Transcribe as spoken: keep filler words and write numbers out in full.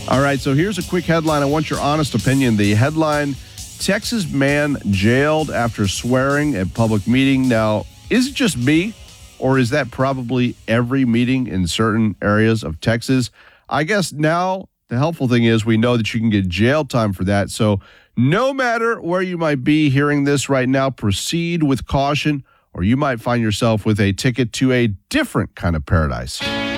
All right, so here's a quick headline. I want your honest opinion. The headline, Texas man jailed after swearing at public meeting. Now, is it just me, or is that probably every meeting in certain areas of Texas? I guess now the helpful thing is we know that you can get jail time for that. So no matter where you might be hearing this right now, proceed with caution, or you might find yourself with a ticket to a different kind of paradise.